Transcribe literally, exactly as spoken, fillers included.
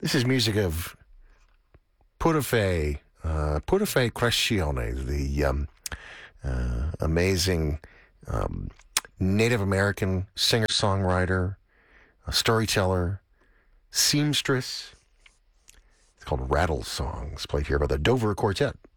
This is music of Purife, uh, Purife Crescione, the um, uh, amazing um, Native American singer-songwriter, a storyteller, seamstress. It's called Rattle Songs, played here by the Dover Quartet.